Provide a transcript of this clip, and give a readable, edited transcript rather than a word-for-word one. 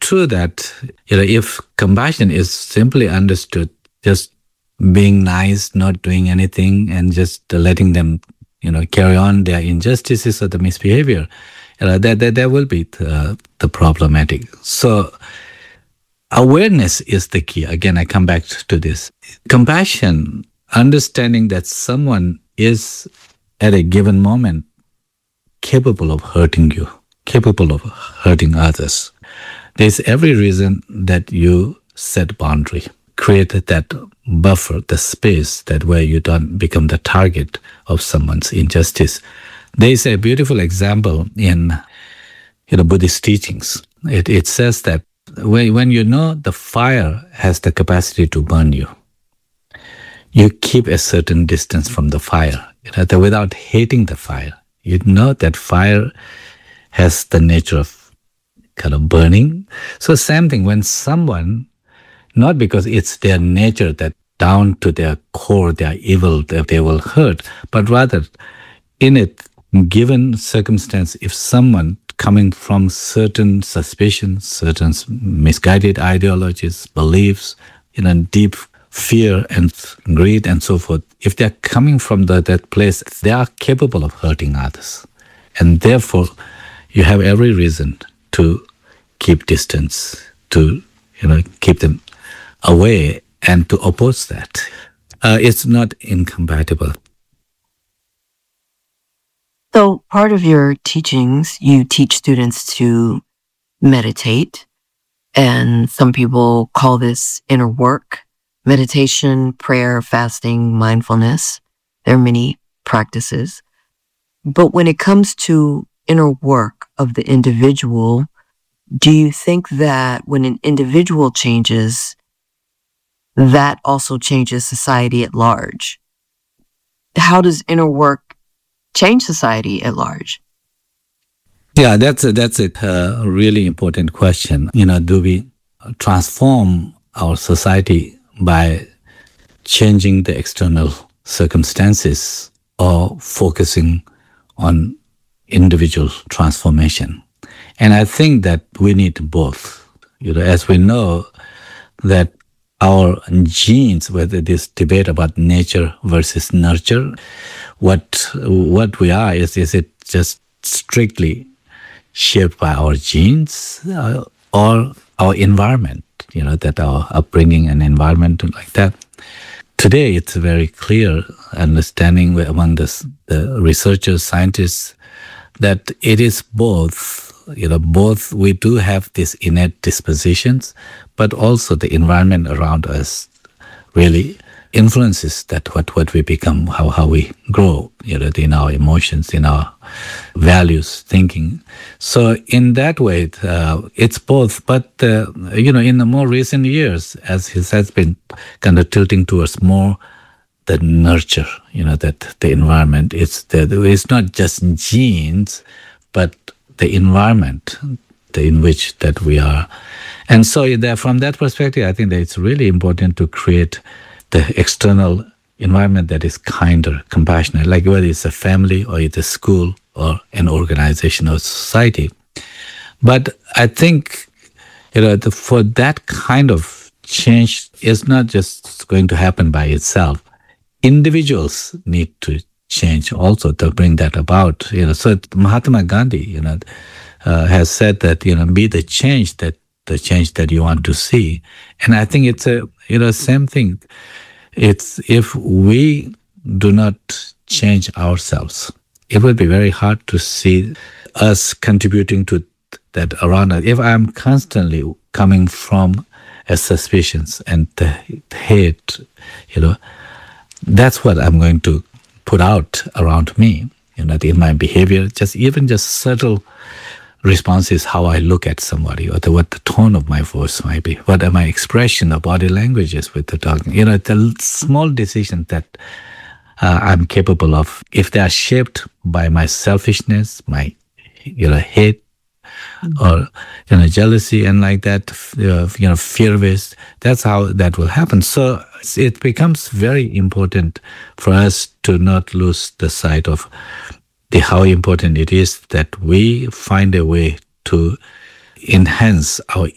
true that if compassion is simply understood, just being nice, not doing anything, and just letting them, carry on their injustices or the misbehavior, there will be the problematic. So awareness is the key. Again, I come back to this. Compassion, understanding that someone is at a given moment capable of hurting you, capable of hurting others. There's every reason that you set boundary, create that buffer, the space that where you don't become the target of someone's injustice. There is a beautiful example in Buddhist teachings. It says that when you know the fire has the capacity to burn you, you keep a certain distance from the fire, without hating the fire. You know that fire has the nature of kind of burning. So same thing, when someone, not because it's their nature that down to their core, they are evil, that they will hurt, but rather in a given circumstance, if someone coming from certain suspicions, certain misguided ideologies, beliefs, deep fear and greed and so forth, if they're coming from that place, they are capable of hurting others. And therefore, you have every reason to keep distance, to keep them away and to oppose that. It's not incompatible. So part of your teachings, you teach students to meditate, and some people call this inner work, meditation, prayer, fasting, mindfulness. There are many practices. But when it comes to inner work of the individual, do you think that when an individual changes, that also changes society at large? How does inner work change society at large? Yeah, that's a really important question. Do we transform our society by changing the external circumstances or focusing on individual transformation? And I think that we need both. As we know that our genes, whether this debate about nature versus nurture, what we are, is it just strictly shaped by our genes or our environment, that our upbringing and environment like that. Today, it's a very clear understanding among the researchers, scientists, that it is both. Both we do have these innate dispositions, but also the environment around us really influences that what we become, how we grow, in our emotions, in our values, thinking. So in that way, it's both. But in the more recent years, as it has been kind of tilting towards more the nurture, that the environment, it's not just genes, but the environment in which that we are. And so from that perspective, I think that it's really important to create the external environment that is kinder, compassionate, like whether it's a family or it's a school or an organization or society. But I think, for that kind of change is not just going to happen by itself. Individuals need to change also to bring that about. So Mahatma Gandhi, has said that, be the change that you want to see. And I think it's same thing. It's if we do not change ourselves, it will be very hard to see us contributing to that around us. If I'm constantly coming from a suspicions and the hate, that's what I'm going to put out around me, in my behavior, just subtle responses, how I look at somebody, or what the tone of my voice might be, what are my expression of body languages with the talking, the small decisions that I'm capable of, if they are shaped by my selfishness, my, hate, or, jealousy and like that, fear-based, that's how that will happen. So it becomes very important for us to not lose the sight of how important it is that we find a way to enhance our